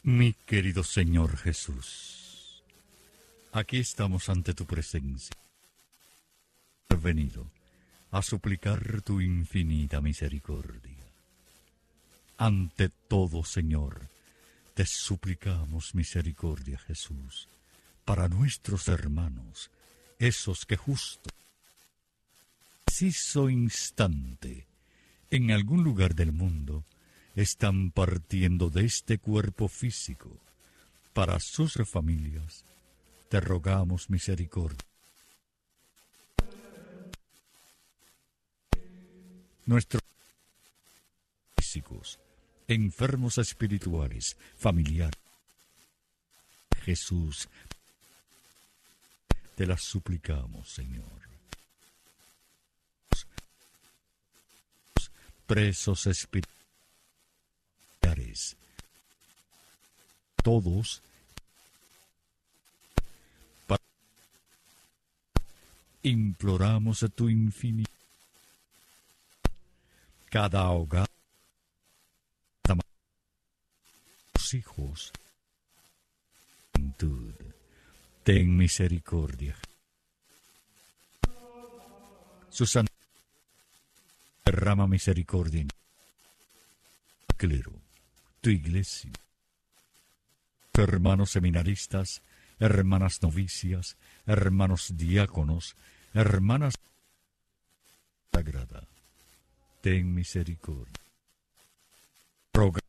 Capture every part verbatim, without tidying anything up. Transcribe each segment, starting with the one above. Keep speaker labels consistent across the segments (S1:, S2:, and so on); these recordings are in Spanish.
S1: Mi querido Señor Jesús, aquí estamos ante tu presencia, venido a suplicar tu infinita misericordia. Ante todo, Señor, te suplicamos misericordia, Jesús, para nuestros hermanos, esos que justo, preciso instante, en algún lugar del mundo, están partiendo de este cuerpo físico. Para sus familias, te rogamos misericordia. Nuestros físicos, enfermos espirituales, familiares, Jesús, te las suplicamos, Señor. Presos espirituales, todos, para, imploramos a tu infinito, cada hogar, los hijos, juventud, ten misericordia. Su santidad derrama misericordia en el clero, tu iglesia, hermanos seminaristas, hermanas novicias, hermanos diáconos, hermanas sagrada, ten misericordia. Roga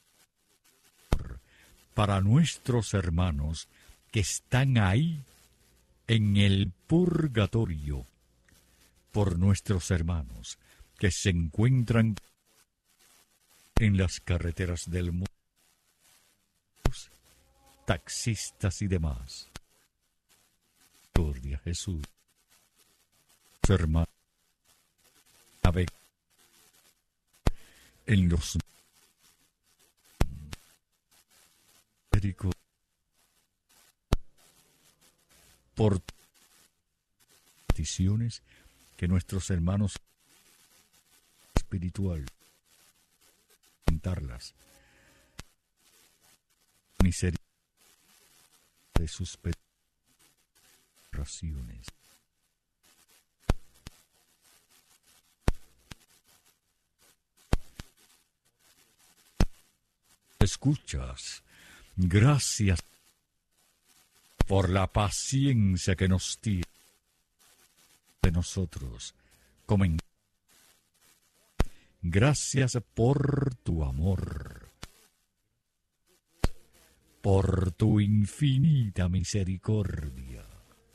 S1: para nuestros hermanos que están ahí en el purgatorio, por nuestros hermanos que se encuentran en las carreteras del mundo, taxistas y demás. Gloria a Jesús. Hermanos, navega en los por peticiones que nuestros hermanos espiritual comentarlas misericordia de sus peticiones. Escuchas, gracias por la paciencia que nos tiene de nosotros. Comen. Gracias por tu amor, por tu infinita misericordia.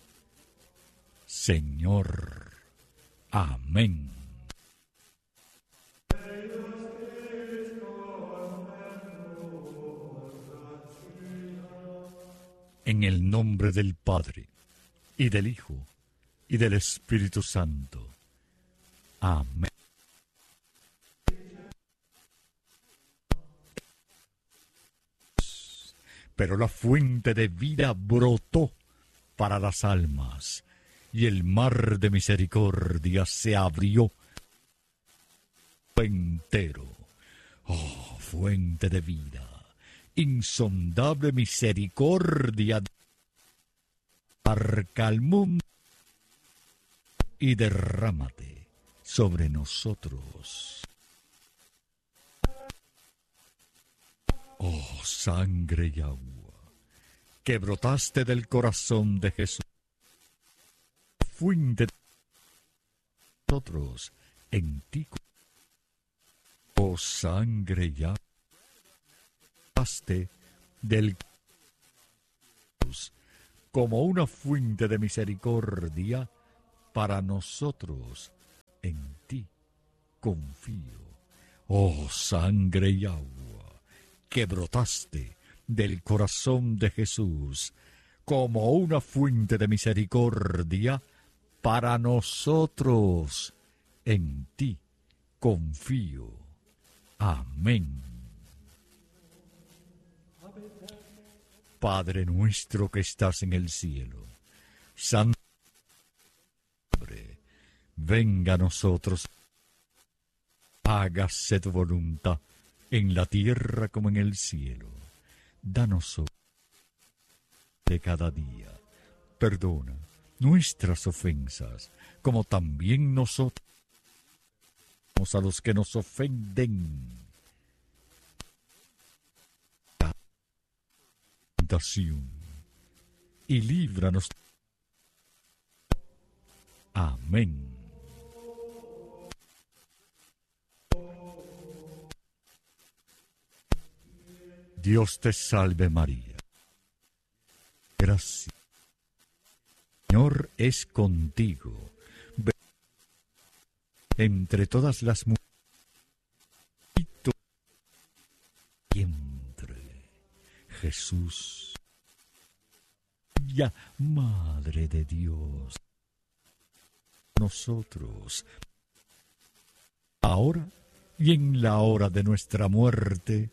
S1: Señor, amén. En el nombre del Padre, y del Hijo, y del Espíritu Santo. Amén. Pero la fuente de vida brotó para las almas, y el mar de misericordia se abrió entero. Oh, fuente de vida, insondable misericordia, abarca al mundo y derrámate sobre nosotros. Oh, sangre y agua, que brotaste del corazón de Jesús, fuente de nosotros en ti. Oh, sangre y agua, brotaste del Jesús como una fuente de misericordia para nosotros. En ti confío. Oh, sangre y agua, que brotaste del corazón de Jesús como una fuente de misericordia para nosotros. En ti confío. Amén. Padre nuestro que estás en el cielo, santo nombre, venga a nosotros, hágase tu voluntad en la tierra como en el cielo. danos hoy de cada día. Perdona nuestras ofensas, como también nosotros a los que nos ofenden. Tentación, y líbranos. Amén. Dios te salve María. Gracias. El Señor es contigo. Entre todas las mujeres, y tu vientre, Jesús, ya Madre de Dios, nosotros, ahora y en la hora de nuestra muerte.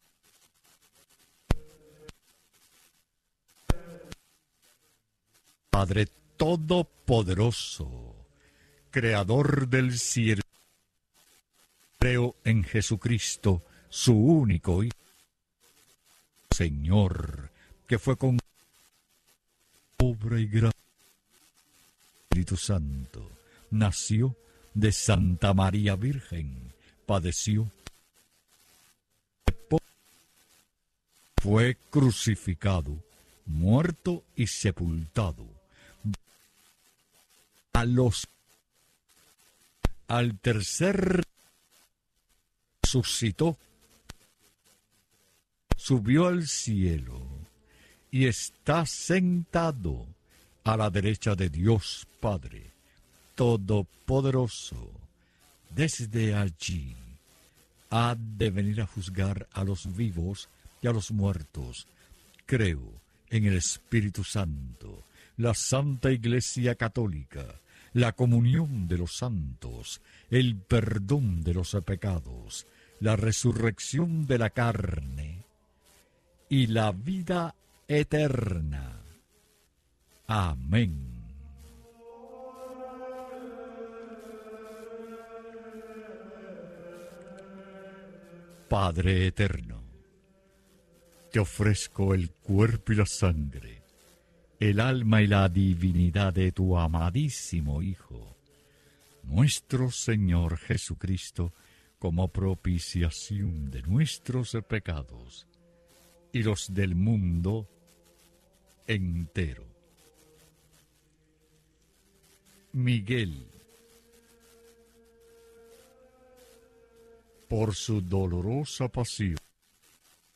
S1: Padre Todopoderoso, Creador del cielo, creo en Jesucristo, su único Hijo, Señor, que fue con obra y gracia del Espíritu Santo, nació de Santa María Virgen, padeció, fue crucificado, muerto y sepultado. A los al tercer resucitó, subió al cielo y está sentado a la derecha de Dios Padre Todopoderoso. Desde allí ha de venir a juzgar a los vivos y a los muertos. Creo en el Espíritu Santo, la Santa Iglesia Católica, la comunión de los santos, el perdón de los pecados, la resurrección de la carne y la vida eterna. Amén. Padre eterno, te ofrezco el cuerpo y la sangre, el alma y la divinidad de tu amadísimo Hijo, nuestro Señor Jesucristo, como propiciación de nuestros pecados y los del mundo entero. Miguel, por su dolorosa pasión,